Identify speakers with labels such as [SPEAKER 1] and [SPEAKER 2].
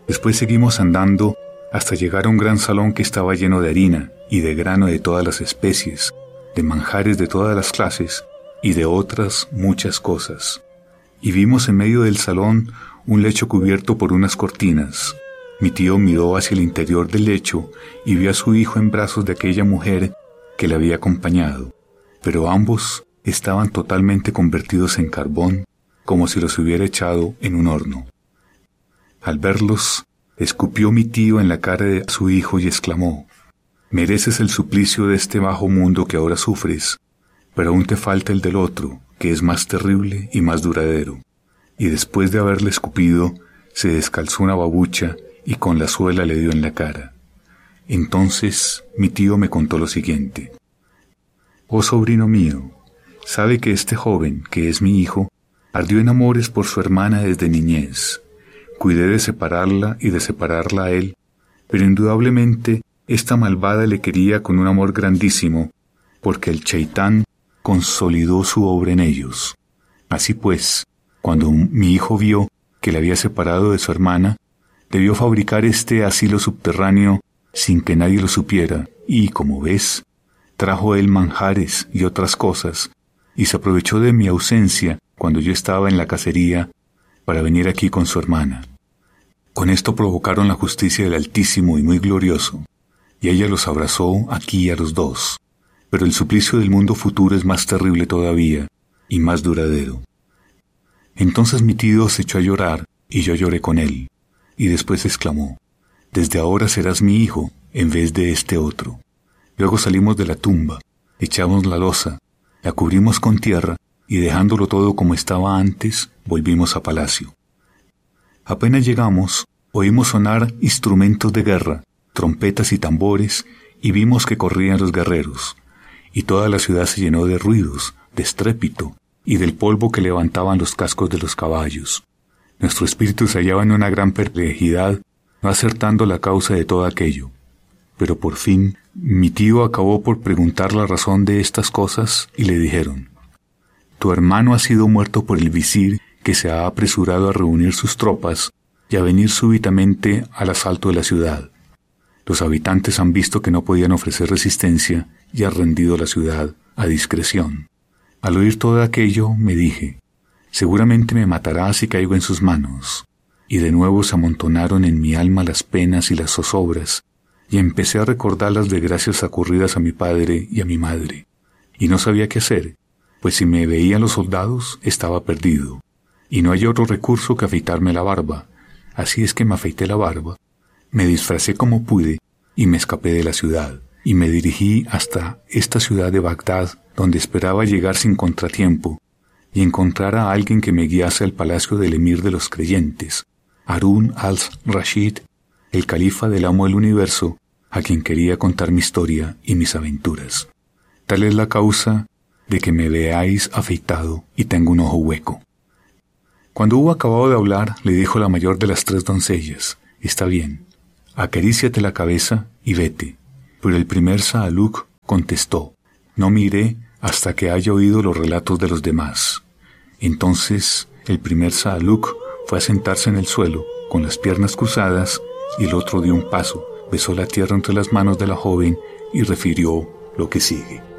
[SPEAKER 1] Después seguimos andando hasta llegar a un gran salón que estaba lleno de harina y de grano de todas las especies, de manjares de todas las clases y de otras muchas cosas. Y vimos en medio del salón un lecho cubierto por unas cortinas. Mi tío miró hacia el interior del lecho y vio a su hijo en brazos de aquella mujer que le había acompañado, pero ambos estaban totalmente convertidos en carbón, como si los hubiera echado en un horno. Al verlos, escupió mi tío en la cara de su hijo y exclamó: «Mereces el suplicio de este bajo mundo que ahora sufres, pero aún te falta el del otro, que es más terrible y más duradero». Y después de haberle escupido, se descalzó una babucha y con la suela le dio en la cara. Entonces mi tío me contó lo siguiente: «Oh sobrino mío, sabe que este joven, que es mi hijo, ardió en amores por su hermana desde niñez. Cuidé de separarla y de separarla a él, pero indudablemente esta malvada le quería con un amor grandísimo, porque el Cheitán consolidó su obra en ellos. Así pues, cuando mi hijo vio que le había separado de su hermana, debió fabricar este asilo subterráneo sin que nadie lo supiera, y, como ves, trajo él manjares y otras cosas, y se aprovechó de mi ausencia cuando yo estaba en la cacería para venir aquí con su hermana. Con esto provocaron la justicia del Altísimo y muy glorioso, y ella los abrazó aquí a los dos. Pero el suplicio del mundo futuro es más terrible todavía y más duradero». Entonces mi tío se echó a llorar y yo lloré con él, y después exclamó: «Desde ahora serás mi hijo en vez de este otro». Luego salimos de la tumba, echamos la losa, la cubrimos con tierra y dejándolo todo como estaba antes, volvimos a palacio. Apenas llegamos, oímos sonar instrumentos de guerra, trompetas y tambores, y vimos que corrían los guerreros, y toda la ciudad se llenó de ruidos, de estrépito, y del polvo que levantaban los cascos de los caballos. Nuestro espíritu se hallaba en una gran perplejidad, no acertando la causa de todo aquello. Pero por fin, mi tío acabó por preguntar la razón de estas cosas, y le dijeron: «Tu hermano ha sido muerto por el visir, que se ha apresurado a reunir sus tropas y a venir súbitamente al asalto de la ciudad. Los habitantes han visto que no podían ofrecer resistencia y han rendido la ciudad a discreción. Al oír todo aquello, me dije: seguramente me matará si caigo en sus manos». Y de nuevo se amontonaron en mi alma las penas y las zozobras, y empecé a recordar las desgracias ocurridas a mi padre y a mi madre, y no sabía qué hacer, pues si me veían los soldados estaba perdido, y no hay otro recurso que afeitarme la barba. Así es que me afeité la barba, me disfracé como pude, y me escapé de la ciudad, y me dirigí hasta esta ciudad de Bagdad, donde esperaba llegar sin contratiempo, y encontrar a alguien que me guiase al palacio del emir de los creyentes, Harún al-Rashid, el califa del amo del universo, a quien quería contar mi historia y mis aventuras. Tal es la causa de que me veáis afeitado y tengo un ojo hueco». Cuando hubo acabado de hablar, le dijo la mayor de las 3 doncellas: «Está bien, acaríciate la cabeza y vete». Pero el primer Saaluk contestó: «No me iré hasta que haya oído los relatos de los demás». Entonces el primer Saaluk fue a sentarse en el suelo, con las piernas cruzadas, y el otro dio un paso, besó la tierra entre las manos de la joven y refirió lo que sigue.